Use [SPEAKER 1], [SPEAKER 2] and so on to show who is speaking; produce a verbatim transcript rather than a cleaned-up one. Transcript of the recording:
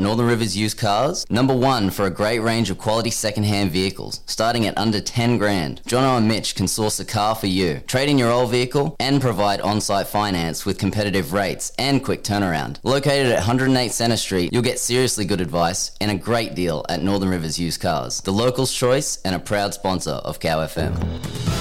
[SPEAKER 1] Northern Rivers Used Cars, number one for a great range of quality second-hand vehicles, starting at under ten grand. Jono and Mitch can source a car for you, trade in your old vehicle, and provide on-site finance with competitive rates and quick turnaround. Located at one hundred eight Centre Street, you'll get seriously good advice and a great deal at Northern Rivers Used Cars, the locals' choice and a proud sponsor of Cow F M.